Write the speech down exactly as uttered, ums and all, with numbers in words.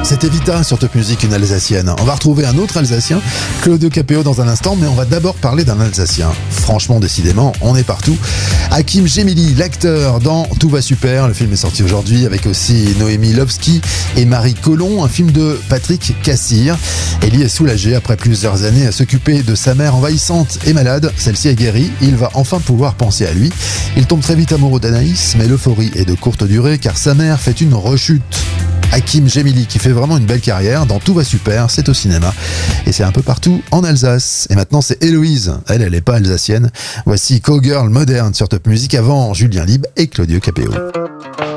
C'était Vita sur Top Music, une Alsacienne. On va retrouver un autre Alsacien, Claudio Capéo, dans un instant, mais on va d'abord parler d'un Alsacien. Franchement, décidément, on est partout. Hakim Gemili, l'acteur dans Tout va super. Le film est sorti aujourd'hui avec aussi Noémie Lovski et Marie Colomb, un film de Patrick Cassir. Ellie est soulagée après plusieurs années à s'occuper de sa mère envahissante et malade. Celle-ci est guérie, il va enfin pouvoir penser à lui. Il tombe très vite amoureux d'Anaïs, mais l'euphorie est de courte durée car sa mère fait une rechute. Hakim Gemili qui fait vraiment une belle carrière dans Tout va super, c'est au cinéma et c'est un peu partout en Alsace. Et maintenant c'est Héloïse, elle elle est pas alsacienne. Voici Cowgirl moderne sur Top Music avant Julien Libre et Claudio Capéo.